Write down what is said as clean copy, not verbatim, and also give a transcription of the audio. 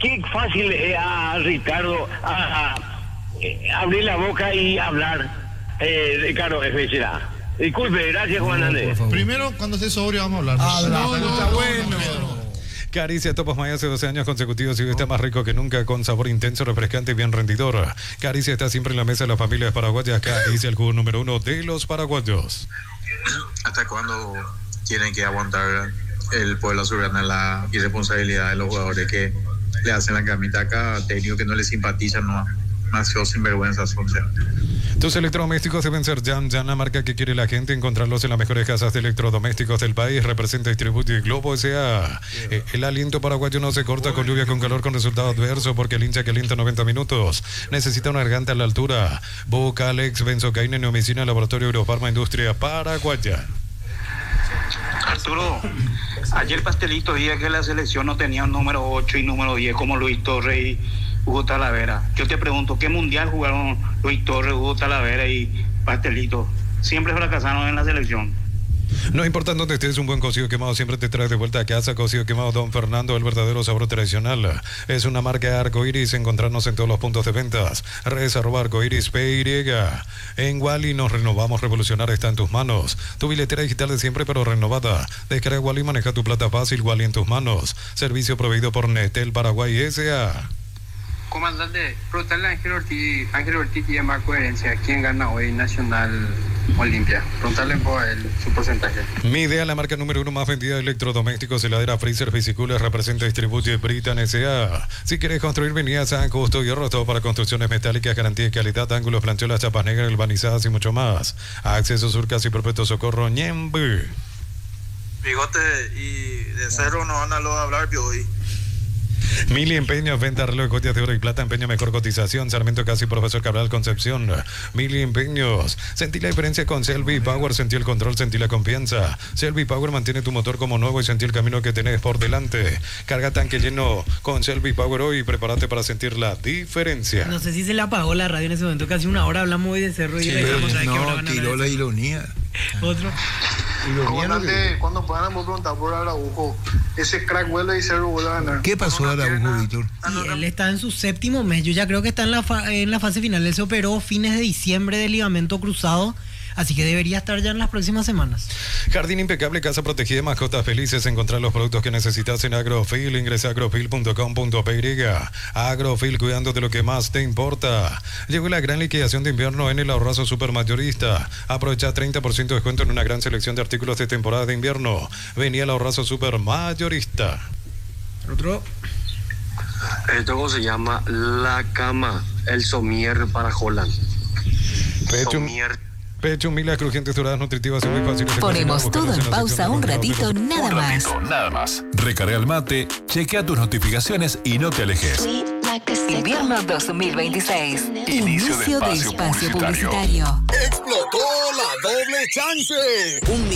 qué fácil es a Ricardo abrir la boca y hablar. Ricardo Fechera. Disculpe, gracias Juan Andrés. Primero, cuando esté sobrio vamos a hablar. Está bueno. Caricia Topas Maya hace 12 años consecutivos y hoy está más rico que nunca, con sabor intenso, refrescante y bien rendidor. Caricia está siempre en la mesa de las familias paraguayas. Caricia, el jugo número 1 de los paraguayos. ¿Hasta cuándo tienen que aguantar el pueblo azulgrana la irresponsabilidad de los jugadores que le hacen la camita acá? Técnico que no le simpatiza, no nació sinvergüenza, son. Tus electrodomésticos deben ser Jan, la marca que quiere la gente. Encontrarlos en las mejores casas de electrodomésticos del país. Representa, distribuye Globo S.A. El aliento paraguayo no se corta con lluvia, con calor, con resultado adverso, porque el hincha que alienta 90 minutos necesita una garganta a la altura. Boca, Alex, Benzocaína, Neomicina, Laboratorio Eurofarma, Industria Paraguaya. Arturo, ayer Pastelito dijo que la selección no tenía un número 8 y número 10 como Luis Torres y Hugo Talavera. Yo te pregunto, ¿qué mundial jugaron Luis Torres, Hugo Talavera y Pastelito? Siempre fracasaron en la selección. No importa dónde estés, un buen cocido quemado siempre te trae de vuelta a casa. Cocido quemado Don Fernando, el verdadero sabor tradicional. Es una marca Arcoiris. Encontrarnos en todos los puntos de ventas. Redes @Arcoiris PY. En Wally nos renovamos. Revolucionar está en tus manos. Tu billetera digital de siempre, pero renovada. Descarga Wally y maneja tu plata fácil. Wally en tus manos. Servicio proveído por Netel Paraguay S.A. Comandante, preguntarle a Ángel Ortiz y más coherencia. ¿Quién gana hoy Nacional Olimpia? Preguntarle por él su porcentaje. Mi idea, la marca número 1 más vendida de electrodomésticos, heladera, freezer, Fisicoolers, representa y distribuye Britan S.A. Si quieres construir, venía a San Justo y Hierro, todo para construcciones metálicas, garantía de calidad, ángulos, plancholas, chapas negras, galvanizadas y mucho más. Acceso Sur, Casi Perpetuo Socorro, Ñembe. Bigote y de Cerro no van a hablar hoy. Mili Empeños, venta reloj, joyas de oro y plata, empeño mejor cotización. Sarmiento Casi Profesor Cabral Concepción. Mili Empeños. Sentí la diferencia con Selby Power, sentí el control, sentí la confianza. Selby Power mantiene tu motor como nuevo y sentí el camino que tenés por delante. Carga tanque lleno con Selby Power hoy y prepárate para sentir la diferencia. No sé si se le apagó la radio en ese momento, casi una hora hablamos hoy de Cerro y dejamos ahí que ahora van a tiró la ironía. Otro. Comandante, cuando puedan preguntar por Araujo, ese crack vuelve y Cerro vuelve a ganar. ¿Qué pasó a Araujo, Víctor? Y él está en su 7º mes. Yo ya creo que está en la fase final. Él se operó fines de diciembre de ligamento cruzado, así que debería estar ya en las próximas semanas. Jardín impecable, casa protegida, mascotas felices. Encontrar los productos que necesitas en Agrofil. Ingresa a agrofil.com.py. Agrofil, cuidando de lo que más te importa. Llegó la gran liquidación de invierno en el ahorrazo supermayorista. Aprovecha 30% de descuento en una gran selección de artículos de temporada de invierno. Venía el ahorrazo supermayorista. Otro. Esto ¿cómo se llama? La cama, el somier para Holland. Pecho, milas crujientes, doradas, nutritivas y muy fáciles de Ponemos cocinar. todo en pausa un ratito, nada más. Recarga el mate, chequea tus notificaciones y no te alejes. Invierno 2026. Inicio de espacio publicitario. publicitario. ¡Explotó la doble chance!